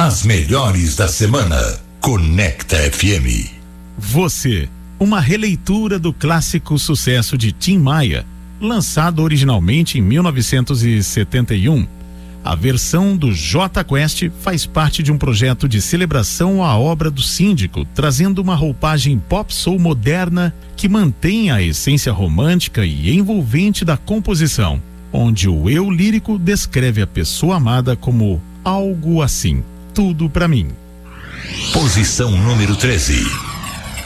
As melhores da semana. Conecta FM. Você, uma releitura do clássico sucesso de Tim Maia, lançado originalmente em 1971. A versão do Jota Quest faz parte de um projeto de celebração à obra do Síndico, trazendo uma roupagem pop soul moderna que mantém a essência romântica e envolvente da composição, onde o eu lírico descreve a pessoa amada como algo assim, tudo pra mim. Posição número 13.